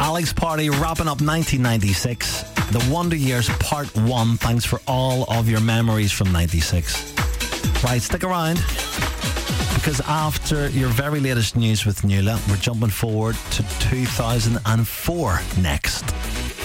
Alex Party wrapping up 1996. The Wonder Years Part 1. Thanks for all of your memories from 96. Right, stick around, because after your very latest news with Nuala, we're jumping forward to 2004 next.